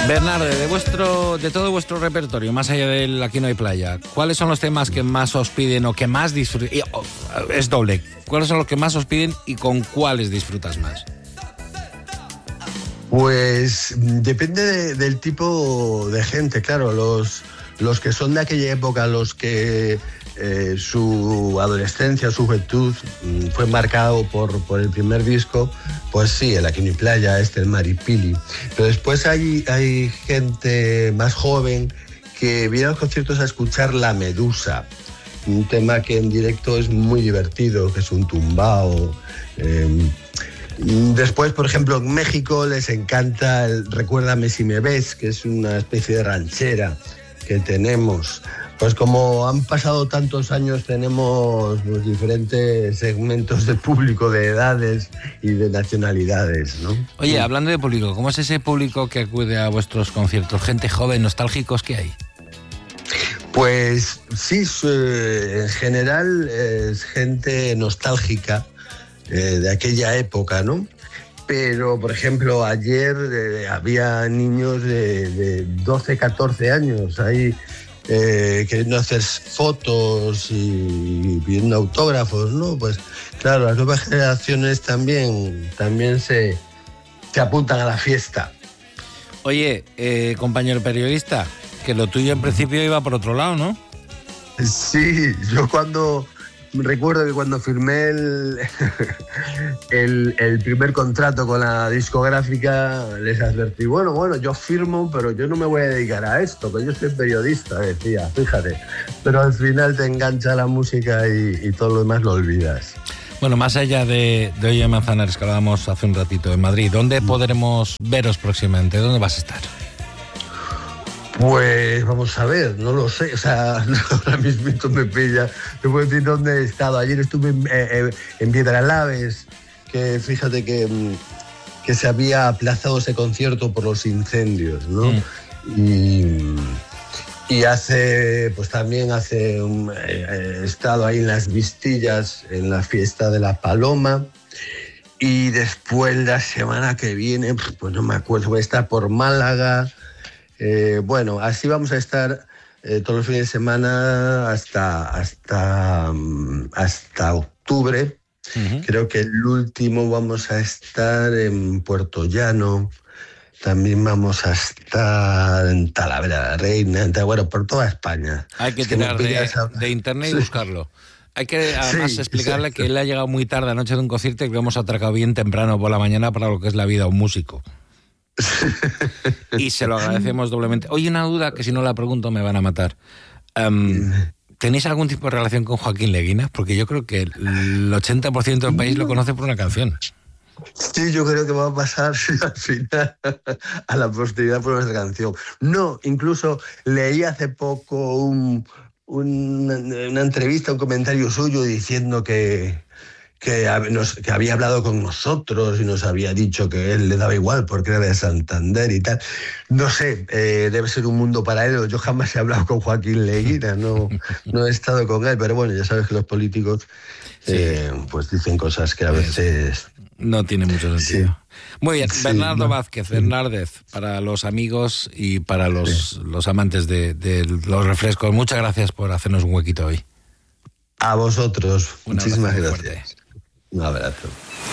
Bernardo, de todo vuestro repertorio, más allá del Aquí no hay playa, ¿cuáles son los temas que más os piden o que más disfrutan? Es doble. ¿Cuáles son los que más os piden y con cuáles disfrutas más? Pues depende del tipo de gente, claro. Los que son de aquella época, los que su adolescencia, su juventud fue marcado por el primer disco, pues sí, el Aquí no hay playa, el Maripili. Pero después hay gente más joven que viene a los conciertos a escuchar La Medusa, un tema que en directo es muy divertido, que es un tumbao. Después, por ejemplo, en México les encanta el Recuérdame si me ves, que es una especie de ranchera que tenemos. Pues como han pasado tantos años, tenemos los diferentes segmentos de público, de edades y de nacionalidades, ¿no? Oye, hablando de público, ¿cómo es ese público que acude a vuestros conciertos? ¿Gente joven, nostálgicos, qué hay? Pues sí, en general es gente nostálgica de aquella época, ¿no? Pero, por ejemplo, ayer había niños de 12, 14 años ahí queriendo hacer fotos y pidiendo autógrafos, ¿no? Pues claro, las nuevas generaciones también se apuntan a la fiesta. Oye, compañero periodista, que lo tuyo en principio iba por otro lado, ¿no? Sí, yo recuerdo que cuando firmé el primer contrato con la discográfica les advertí, bueno, yo firmo, pero yo no me voy a dedicar a esto, que yo soy periodista, decía, fíjate. Pero al final te engancha la música y todo lo demás lo olvidas. Bueno, más allá de Oye Manzanares, que hablábamos hace un ratito en Madrid, ¿dónde podremos veros próximamente? ¿Dónde vas a estar? Pues vamos a ver, no lo sé, o sea, ahora mismo me pilla, te puedo decir dónde he estado. Ayer estuve en Piedralaves, que fíjate que se había aplazado ese concierto por los incendios, ¿no? Y también he estado ahí en Las Vistillas, en la fiesta de la Paloma. Y después la semana que viene, pues no me acuerdo, voy a estar por Málaga. Bueno, así vamos a estar todos los fines de semana hasta octubre. Uh-huh. Creo que el último vamos a estar en Puerto Llano, también vamos a estar en Talavera de la Reina, bueno, por toda España. Hay que tirar de internet y buscarlo. Hay que además explicarle que él ha llegado muy tarde anoche de un concierto y que lo hemos atracado bien temprano por la mañana para lo que es la vida de un músico. Y se lo agradecemos doblemente. Oye, una duda que si no la pregunto me van a matar. ¿Tenéis algún tipo de relación con Joaquín Leguina? Porque yo creo que el 80% del país lo conoce por una canción. Sí, yo creo que va a pasar al final a la posteridad por nuestra canción. No, incluso leí hace poco una entrevista, un comentario suyo diciendo que había hablado con nosotros y nos había dicho que él le daba igual porque era de Santander y tal. No sé, debe ser un mundo paralelo. Yo jamás he hablado con Joaquín Leguina, no he estado con él, pero bueno, ya sabes que los políticos pues dicen cosas que a veces no tiene mucho sentido. Sí. Muy bien, Bernardo Vázquez, Bernárdez, para los amigos y para los amantes de los refrescos. Muchas gracias por hacernos un huequito hoy. A vosotros. Muchísimas gracias. Fuerte. Un abrazo.